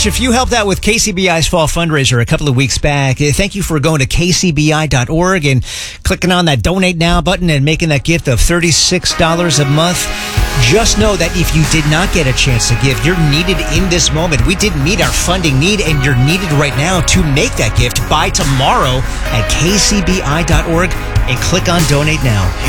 Rich, if you helped out with KCBI's fall fundraiser a couple of weeks back, thank you for going to kcbi.org and clicking on that Donate Now button and making that gift of $36 a month. Just know that if you did not get a chance to give, you're needed in this moment. We didn't meet our funding need, and you're needed right now to make that gift by tomorrow at kcbi.org and click on Donate Now.